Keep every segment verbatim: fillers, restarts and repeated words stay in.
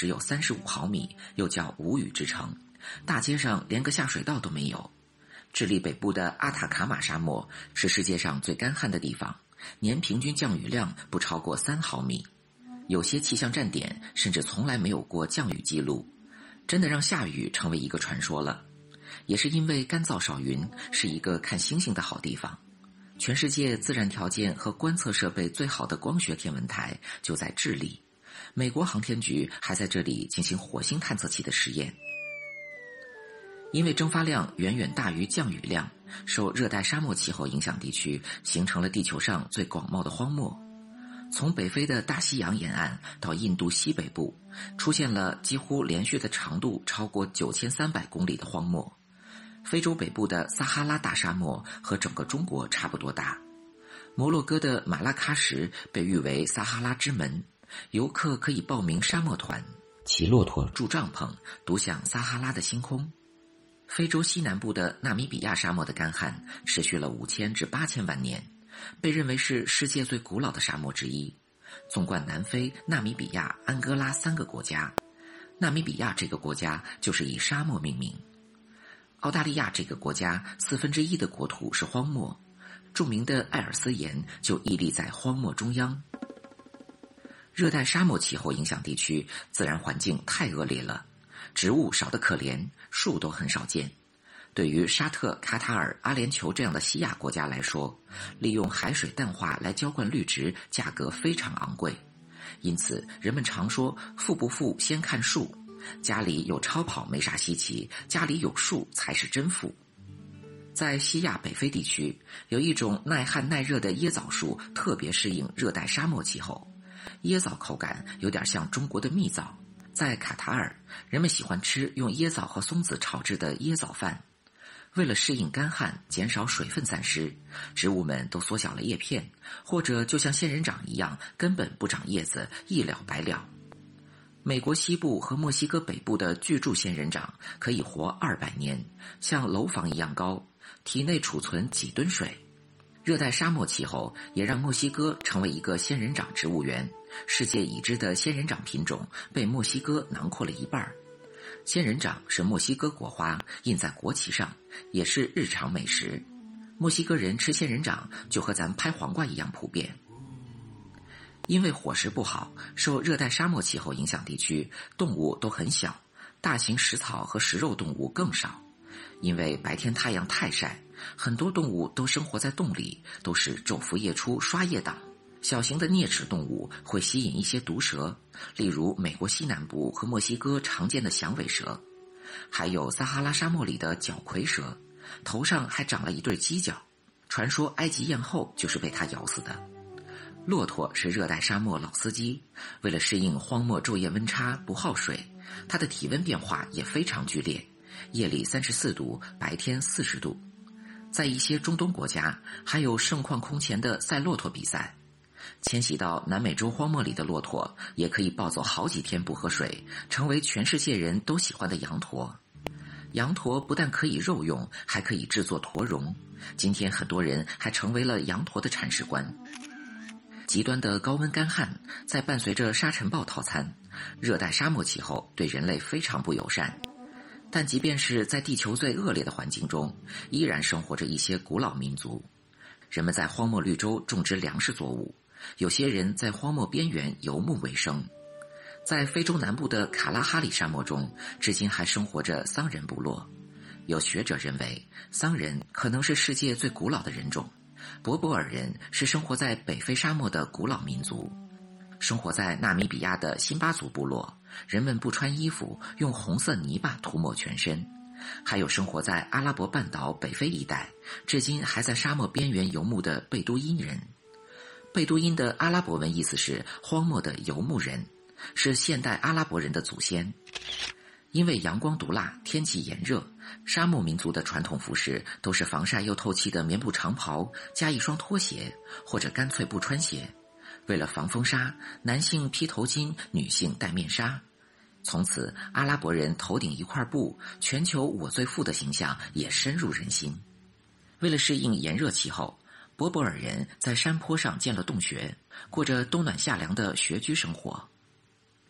只有三十五毫米，又叫无雨之城，大街上连个下水道都没有。智利北部的阿塔卡马沙漠是世界上最干旱的地方，年平均降雨量不超过三毫米，有些气象站点甚至从来没有过降雨记录，真的让下雨成为一个传说了。也是因为干燥少云，是一个看星星的好地方。全世界自然条件和观测设备最好的光学天文台就在智利，美国航天局还在这里进行火星探测器的实验。因为蒸发量远远大于降雨量，受热带沙漠气候影响地区形成了地球上最广袤的荒漠。从北非的大西洋沿岸到印度西北部，出现了几乎连续的长度超过九千三百公里的荒漠。非洲北部的撒哈拉大沙漠和整个中国差不多大。摩洛哥的马拉喀什被誉为撒哈拉之门，游客可以报名沙漠团，骑骆驼住帐篷，独享撒哈拉的星空。非洲西南部的纳米比亚沙漠的干旱持续了五千至八千万年，被认为是世界最古老的沙漠之一。纵贯南非、纳米比亚、安哥拉三个国家，纳米比亚这个国家就是以沙漠命名。澳大利亚这个国家四分之一的国土是荒漠，著名的艾尔斯岩就屹立在荒漠中央。热带沙漠气候影响地区自然环境太恶劣了，植物少得可怜，树都很少见。对于沙特、卡塔尔、阿联酋这样的西亚国家来说，利用海水淡化来浇灌绿植价格非常昂贵，因此人们常说富不富先看树，家里有超跑没啥稀奇，家里有树才是真富。在西亚北非地区，有一种耐旱耐热的椰枣树特别适应热带沙漠气候，椰枣口感有点像中国的蜜枣。在卡塔尔，人们喜欢吃用椰枣和松子炒制的椰枣饭。为了适应干旱，减少水分散失，植物们都缩小了叶片，或者就像仙人掌一样，根本不长叶子，一了百了。美国西部和墨西哥北部的巨柱仙人掌可以活二百年，像楼房一样高，体内储存几吨水。热带沙漠气候也让墨西哥成为一个仙人掌植物园，世界已知的仙人掌品种被墨西哥囊括了一半。仙人掌是墨西哥国花，印在国旗上，也是日常美食。墨西哥人吃仙人掌就和咱拍黄瓜一样普遍。因为伙食不好，受热带沙漠气候影响地区动物都很小，大型食草和食肉动物更少。因为白天太阳太晒，很多动物都生活在洞里，都是昼伏夜出刷夜党。小型的啮齿动物会吸引一些毒蛇，例如美国西南部和墨西哥常见的响尾蛇，还有撒哈拉沙漠里的角葵蛇，头上还长了一对犄角，传说埃及艳后就是被它咬死的。骆驼是热带沙漠老司机，为了适应荒漠昼夜温差不耗水，它的体温变化也非常剧烈，夜里三十四度，白天四十度。在一些中东国家还有盛况空前的赛骆驼比赛。迁徙到南美洲荒漠里的骆驼也可以暴走好几天不喝水，成为全世界人都喜欢的羊驼。羊驼不但可以肉用，还可以制作驼绒，今天很多人还成为了羊驼的铲屎官。极端的高温干旱再伴随着沙尘暴套餐，热带沙漠气候对人类非常不友善。但即便是在地球最恶劣的环境中，依然生活着一些古老民族。人们在荒漠绿洲种植粮食作物，有些人在荒漠边缘游牧为生。在非洲南部的卡拉哈里沙漠中，至今还生活着桑人部落。有学者认为，桑人可能是世界最古老的人种。柏柏尔人是生活在北非沙漠的古老民族。生活在纳米比亚的辛巴族部落，人们不穿衣服，用红色泥巴涂抹全身。还有生活在阿拉伯半岛北非一带，至今还在沙漠边缘游牧的贝都因人。贝都因的阿拉伯文意思是荒漠的游牧人，是现代阿拉伯人的祖先。因为阳光毒辣，天气炎热，沙漠民族的传统服饰都是防晒又透气的棉布长袍，加一双拖鞋，或者干脆不穿鞋。为了防风沙，男性披头巾，女性戴面纱。从此，阿拉伯人头顶一块布，全球我最富的形象也深入人心。为了适应炎热气候，柏柏尔人在山坡上建了洞穴，过着冬暖夏凉的穴居生活。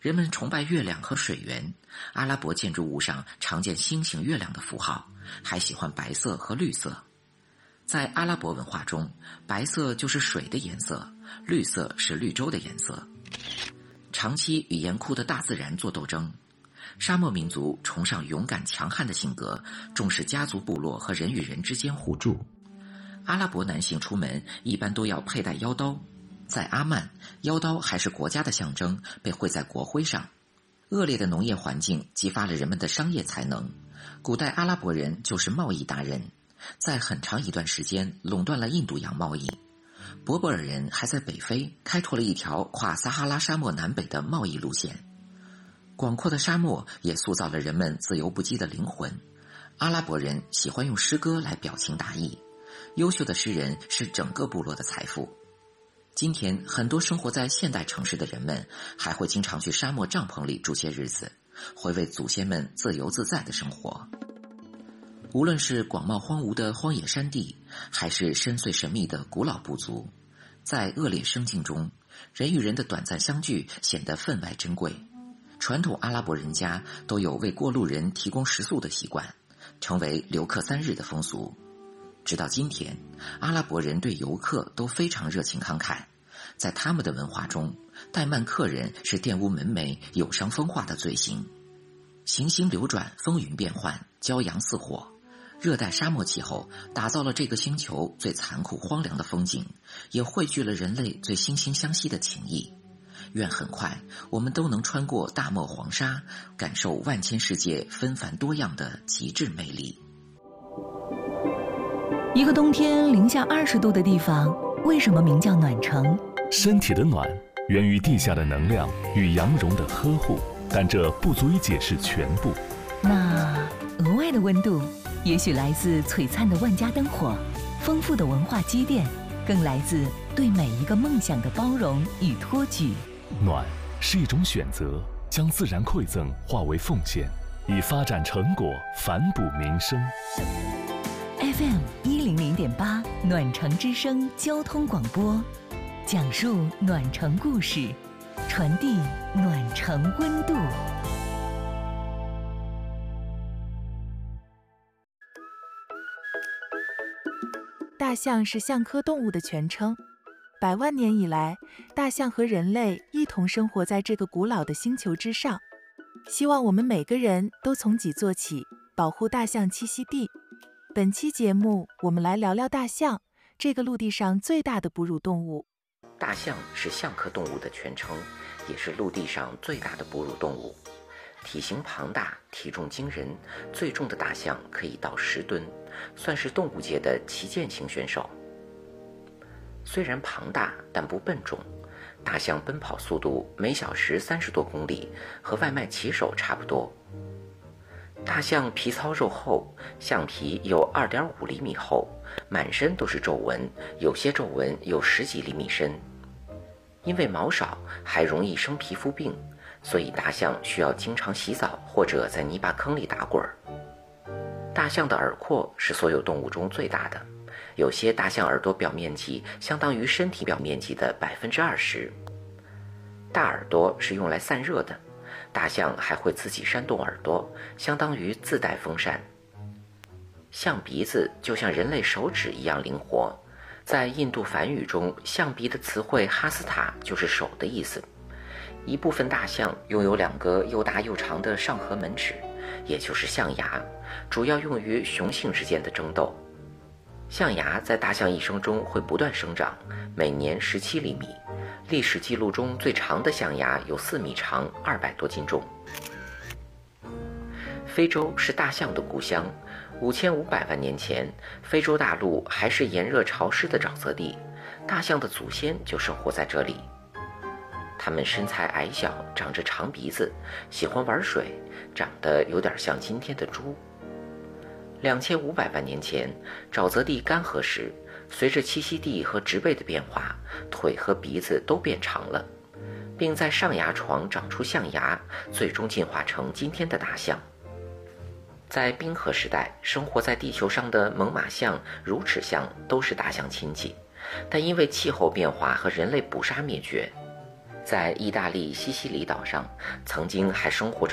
人们崇拜月亮和水源，阿拉伯建筑物上常见星星、月亮的符号，还喜欢白色和绿色。在阿拉伯文化中，白色就是水的颜色，绿色是绿洲的颜色。长期与严酷的大自然做斗争，沙漠民族崇尚勇敢强悍的性格，重视家族部落和人与人之间互助。阿拉伯男性出门一般都要佩戴腰刀，在阿曼，腰刀还是国家的象征，被绘在国徽上。恶劣的农业环境激发了人们的商业才能，古代阿拉伯人就是贸易达人，在很长一段时间垄断了印度洋贸易。柏柏尔人还在北非开拓了一条跨撒哈拉沙漠南北的贸易路线。广阔的沙漠也塑造了人们自由不羁的灵魂。阿拉伯人喜欢用诗歌来表情达意，优秀的诗人是整个部落的财富。今天很多生活在现代城市的人们还会经常去沙漠帐篷里住些日子，回味祖先们自由自在的生活。无论是广袤荒芜的荒野山地，还是深邃神秘的古老部族，在恶劣生境中，人与人的短暂相聚显得分外珍贵。传统阿拉伯人家都有为过路人提供食宿的习惯，成为留客三日的风俗。直到今天，阿拉伯人对游客都非常热情慷慨，在他们的文化中，怠慢客人是玷污门楣、有伤风化的罪行。行星流转，风云变幻，骄阳似火，热带沙漠气候打造了这个星球最残酷荒凉的风景，也汇聚了人类最惺惺相惜的情谊。愿很快我们都能穿过大漠黄沙，感受万千世界纷繁多样的极致魅力。 一个冬天零下二十度的地方，为什么名叫暖城？ 身体的暖源于地下的能量与羊绒的呵护，但这不足以解释全部。 那额外的温度，也许来自璀璨的万家灯火，丰富的文化积淀，更来自对每一个梦想的包容与托举。 暖是一种选择，将自然馈赠化为奉献，以发展成果反哺民生。 F M 一零零点八暖城之声交通广播，讲述暖城故事，传递暖城温度。 大象是象科动物的全称。百万年以来，大象和人类一同生活在这个古老的星球之上。希望我们每个人都从己做起，保护大象栖息地。本期节目，我们来聊聊大象，这个陆地上最大的哺乳动物。 大象是象科动物的全称，也是陆地上最大的哺乳动物。体型庞大，体重惊人，最重的大象可以到十吨，算是动物界的旗舰型选手。虽然庞大，但不笨重。大象奔跑速度每小时三十多公里，和外卖骑手差不多。大象皮糙肉厚，象皮有 二点五厘米厚，满身都是皱纹，有些皱纹有十几厘米深。因为毛少，还容易生皮肤病，所以大象需要经常洗澡或者在泥巴坑里打滚。大象的耳廓是所有动物中最大的，有些大象耳朵表面积相当于身体表面积的 百分之二十。 大耳朵是用来散热的，大象还会自己扇动耳朵，相当于自带风扇。象鼻子就像人类手指一样灵活，在印度梵语中，象鼻的词汇哈斯塔就是手的意思。一部分大象拥有两个又大又长的上颌门齿，也就是象牙，主要用于雄性之间的争斗。象牙在大象一生中会不断生长，每年十七厘米。历史记录中最长的象牙有四米长，二百多斤重。非洲是大象的故乡，五千五百万年前，非洲大陆还是炎热潮湿的沼泽地，大象的祖先就生活在这里。它们身材矮小，长着长鼻子，喜欢玩水，长得有点像今天的猪。两千五百万年前，沼泽地干涸时，随着栖息地和植被的变化，腿和鼻子都变长了，并在上牙床长出象牙，最终进化成今天的大象。在冰河时代，生活在地球上的猛犸象、乳齿象都是大象亲戚，但因为气候变化和人类捕杀灭绝。 在意大利西西里岛上，曾经还生活着